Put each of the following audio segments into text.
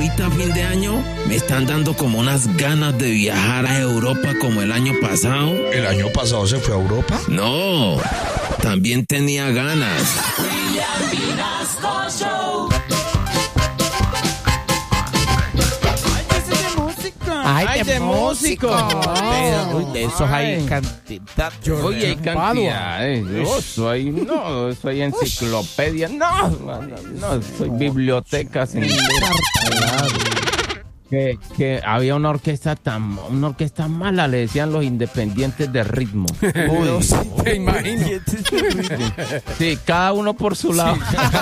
ahorita a fin de año me están dando como unas ganas de viajar a Europa como el año pasado. ¿El año pasado se fue a Europa? No, también tenía ganas. William Vinasco Show. ¡Ay, de músico! De esos hay cantidad. Oye, hay cantidad. Yo soy enciclopedia. No, soy biblioteca sin que había una orquesta mala, le decían los independientes de ritmo. Uy, Te imagino. Sí, cada uno por su lado.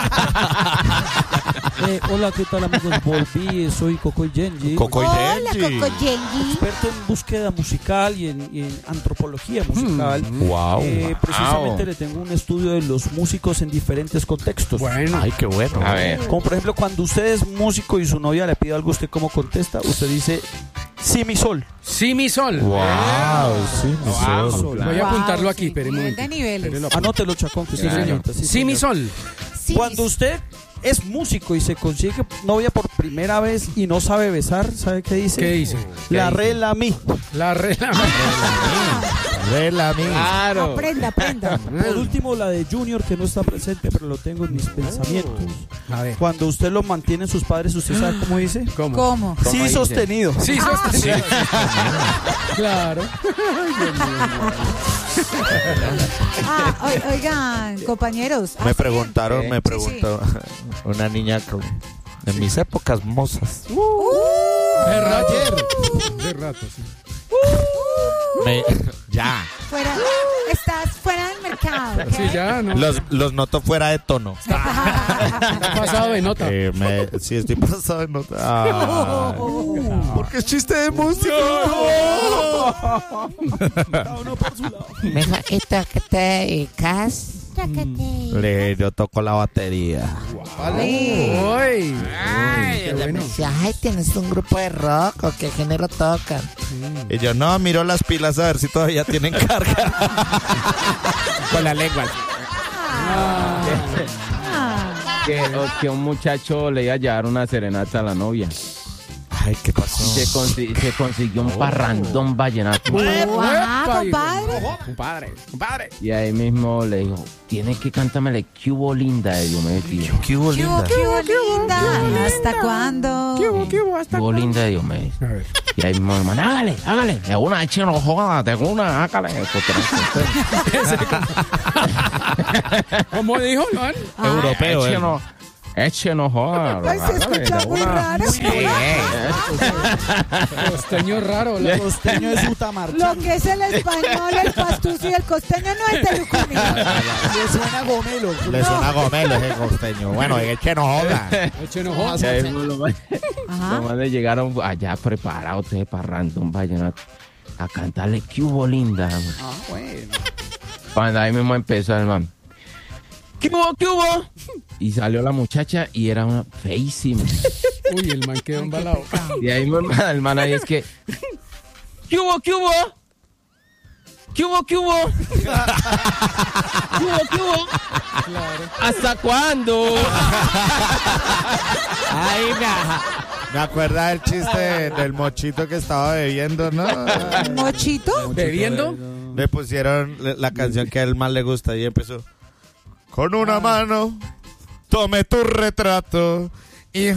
Hola, ¿qué tal, amigos? Volví, soy Cocoy Genji. Hola, Coco Genji. Experto en búsqueda musical y en antropología musical. wow. Precisamente le tengo un estudio de los músicos en diferentes contextos. Bueno. Ay, qué bueno. A ver. Como por ejemplo, cuando usted es músico y su novia le pide algo, ¿usted cómo contesta? Usted dice, sí, mi sol. Sí, mi sol. Wow, sí, mi sol. Voy a apuntarlo aquí, sí, espere un nivel momento. de niveles. Espere, Anótelo, Chacón, que sí, señor. señor. Sí, mi sol. Sí, Cuando usted es músico y se consigue novia por primera vez y no sabe besar, ¿sabe qué dice? ¿Qué dice? La re, la mi. La regla. Vela, amigo. Claro. aprenda. Por último, la de Junior, que no está presente, pero lo tengo en mis pensamientos. A ver. Cuando usted lo mantiene sus padres, ¿usted sabe cómo dice? ¿Cómo? ¿Cómo? Sí, dice? sostenido. Sí, sostenido. Claro. Oigan, compañeros. Me preguntaron, sí. me preguntó una niña en mis épocas mozas. De rato, sí. Ya. Estás fuera del mercado. ¿ok? Sí, ya, ¿no? Los noto fuera de tono. Está pasado de nota. Sí, estoy pasado de nota. Ay, porque es chiste de música. Mejor, ¿esto a qué te dedicas? Yo toco la batería. Uy. Ay, qué bueno. ay, ¿tienes un grupo de rock o qué género tocan? Y yo no, miro las pilas a ver si todavía tienen carga. Con la lengua. Que un muchacho le iba a llevar una serenata a la novia. Ay, ¿qué pasó? Se consiguió un parrandón vallenato. Compadre. Compadre. Y ahí mismo le dijo, tienes que cantármele ¿Qué hubo linda? de Diomedes Díaz. ¿Qué hubo, linda? ¿Qué hubo, linda? ¿Hasta cuándo? ¿Qué hubo linda? de Diomedes? A ver. Y ahí mismo, hermano, hágale. De una, eche no joda, de una, hágale. ¿Cómo dijo, Juan? Europeo, Eche no joda. Ay, se escucha muy raro. Costeño raro. El costeño es Utamarcha. Lo que es el español, el pastuso y el costeño no es de Lucumí. Le suena gomelo. Le suena gomelo ese costeño. Bueno, es que no joda. Eche no joda. Y ahí mismo los Ajá. manes llegaron allá preparados ustedes para random vallenato a cantarle ¿Qué hubo linda? Bueno. Cuando ahí mismo empezó el man. ¿Qué hubo? Y salió la muchacha y era una feísima. Uy, el man quedó embalado. Y ahí mismo el man ahí es que ¿Qué hubo? ¿Hasta cuándo? Ay, me acuerda del chiste del mochito que estaba bebiendo, ¿no? ¿Mochito? ¿Bebiendo? Le pusieron la canción que a él más le gusta y empezó. Con una mano, tome tu retrato. Y...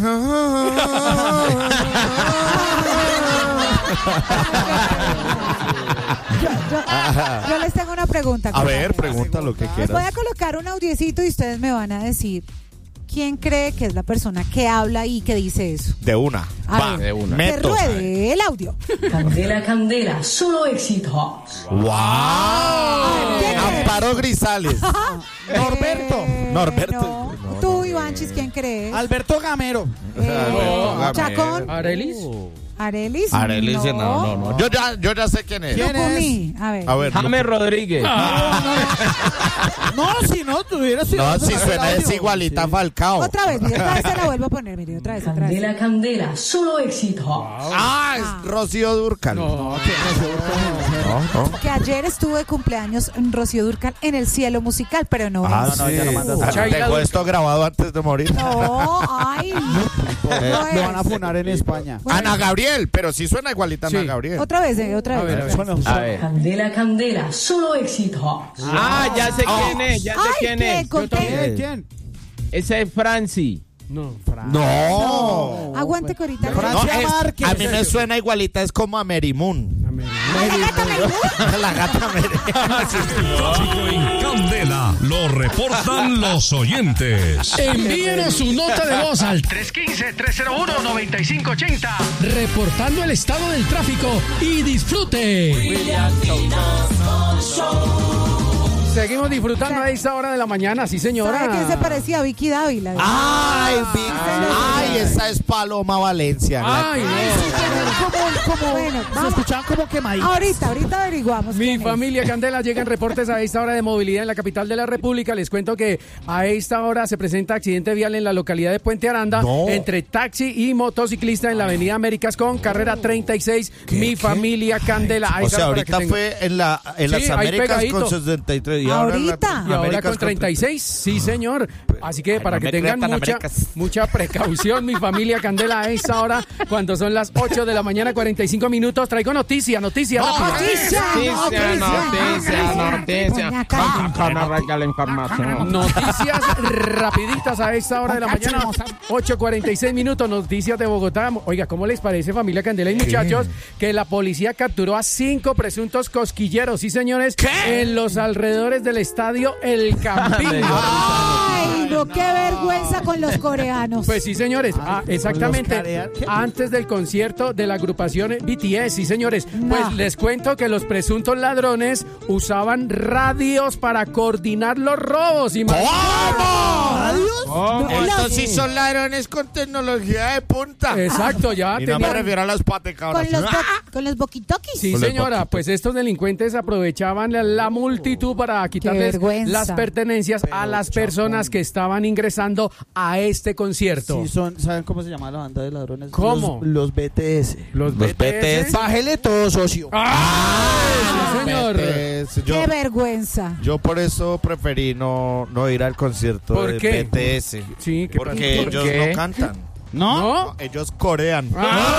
Yo les tengo una pregunta. A ver, compañeros. pregunta lo que Les voy quieras. a colocar un audiecito y ustedes me van a decir quién cree que es la persona que habla y que dice eso. De una. A Va, ver, de una. Que meto. ruede el audio. Candela, solo éxitos. ¡Wow! ¿Quién es? Amparo Grisales. Norberto. Norberto. No. Tú, Ivanchis, ¿quién crees? Alberto Gamero. Chacón. ¿Arelis? Arelis. Arelis, no. Yo ya sé quién es. ¿Quién Lucumí. A ver. A ver. James Rodríguez. No, si no, tuviera sido. No, si suena es igualita a Falcao. Otra vez, mire, otra vez se la vuelvo a poner, mire, otra vez. Candela, solo éxitos. Ah, es Rocío Dúrcal. No, Que ayer estuvo de cumpleaños Rocío Dúrcal en el cielo musical, pero no. Ah, no, sí. ya lo mandaste. Chaila Dejó esto grabado antes de morir. No, ay. Lo van a funar en España. Ana Gabriel, pero sí suena igualita a Ana Sí. Gabriel. Otra vez, otra A vez. ver, a ver. A ver. Candela, candela, solo éxitos. Ah, ya sé quién es, ya sé Ay, quién ¿qué? es. Conté. ¿Quién? Ese es Franci. No. No. Aguante que ahorita. Francia Márquez. A mí me suena igualita, es como a Mary Moon. La gata Mary. Tráfico en Candela. Lo reportan los oyentes. Envíenos su nota de voz al 315-301-9580 reportando el estado del tráfico y disfrute. Seguimos disfrutando a esta hora de la mañana, sí señora. ¿Sabe quién se parecía a Vicky Dávila? Ay, esa es Paloma Valencia. Ay, no. Bueno, Se vamos. escuchaban como quemaditos. Ahorita averiguamos. Mi quién es. familia Candela, llegan reportes a esta hora de movilidad en la capital de la República. Les cuento que a esta hora se presenta accidente vial en la localidad de Puente Aranda entre taxi y motociclista en la avenida Américas con carrera 36. Mi familia Candela. A O esta sea, hora para que ahorita tengan- fue en las ahí Américas pegadito. con 63 y ahora Ahorita. Y ahora Américas con 36, sí señor. Así que para no que me tengan crean tan mucha, Américas. mucha precaución, mi familia Candela, a esta hora, cuando son las 8 de la mañana, 45 minutos, traigo noticia rápida. Noticia. Para arrancar la información. Noticias rapiditas a esta hora de la mañana, 8:46 minutos, noticias de Bogotá. Oiga, ¿cómo les parece, familia Candela y muchachos, que la policía capturó a 5 presuntos cosquilleros, sí señores, en los alrededores del estadio El Campín? Ay, no, qué vergüenza con los coreanos. Pues sí, señores, exactamente, ¿Qué? antes del concierto de la agrupación BTS, sí, señores, pues les cuento que los presuntos ladrones usaban radios para coordinar los robos. Estos sí son ladrones con tecnología de punta. Exacto, ya Y no me tenían... refiero a las patecadoras. Con los boquitoquis. Sí, señora, pues estos delincuentes aprovechaban la multitud para quitarles vergüenza. las pertenencias a las personas que estaban ingresando a este concierto. Sí, ¿saben cómo se llama la banda de ladrones? ¿Cómo? Los BTS. Los BTS. Bájele todo, socio. Sí, señor. Qué vergüenza. Yo por eso preferí no ir al concierto ¿Por de qué? BTS. Sí, ¿qué porque pasó? ¿Por ellos qué? no cantan. ¿No? Ellos corean.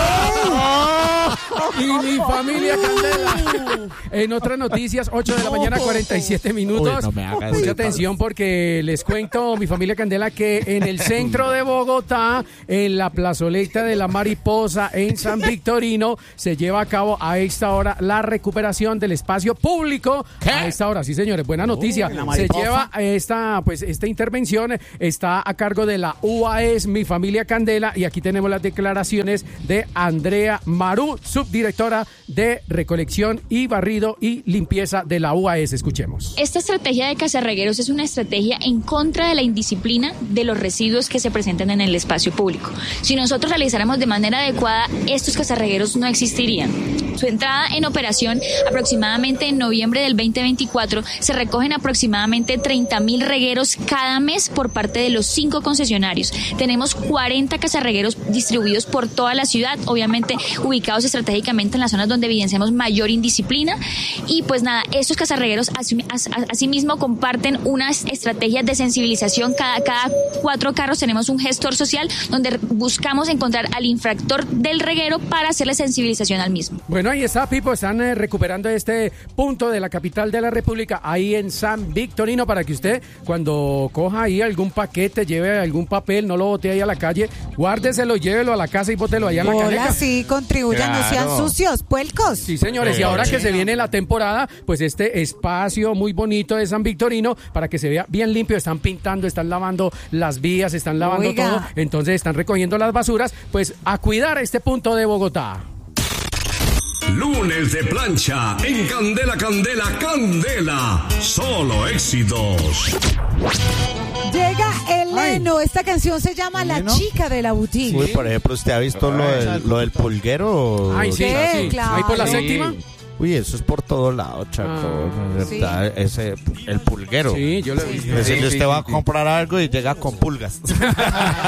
Y mi familia Candela. En otras noticias, 8 de la mañana, 47 minutos. Uy, no me hagas Mucha eso. atención porque les cuento, mi familia Candela, que en el centro de Bogotá, en la plazoleta de la Mariposa, en San Victorino, se lleva a cabo a esta hora la recuperación del espacio público. A esta hora, sí, señores, buena noticia. Se lleva esta intervención, está a cargo de la UAS, mi familia Candela, y aquí tenemos las declaraciones de Andrea Marú, subdirectora de recolección y barrido y limpieza de la UAS. Escuchemos. Esta estrategia de cazarregueros es una estrategia en contra de la indisciplina de los residuos que se presentan en el espacio público. Si nosotros realizáramos de manera adecuada, estos cazarregueros no existirían. Su entrada en operación aproximadamente en noviembre del 2024, se recogen aproximadamente 30.000 regueros cada mes por parte de los 5 concesionarios. Tenemos 40 cazarregueros distribuidos por toda la ciudad, obviamente ubicados estratégicamente en las zonas donde evidenciamos mayor indisciplina. Y pues nada, estos cazarregueros asimismo comparten unas estrategias de sensibilización. Cada 4 carros tenemos un gestor social donde buscamos encontrar al infractor del reguero para hacerle sensibilización al mismo. Bueno, ahí está, Pipo, están recuperando este punto de la capital de la República, ahí en San Victorino, para que usted cuando coja ahí algún paquete, lleve algún papel, no lo bote ahí a la calle, guárdeselo, llévelo a la casa y bótelo allá en la Hola, caneca. sí, contribuyan, no sean sucios, puelcos. Sí, señores, y ahora que se viene la temporada, pues este espacio muy bonito de San Victorino, para que se vea bien limpio, están pintando, están lavando las vías, están lavando Oiga. todo, entonces están recogiendo las basuras, pues a cuidar este punto de Bogotá. Lunes de plancha en Candela, Candela, Candela. Solo éxitos. Llega Eleno, esta canción se llama La Chica de la Boutique. Uy, por ejemplo, ¿usted ha visto lo del pulguero? Ay, sí, Sí, sí. claro. Ahí por la Sí. séptima. Uy, eso es por todo lado, Chaco. Sí. ¿Verdad? El pulguero. Sí, yo lo he visto. Es decir, Sí, usted sí, va sí, a comprar algo y llega con pulgas.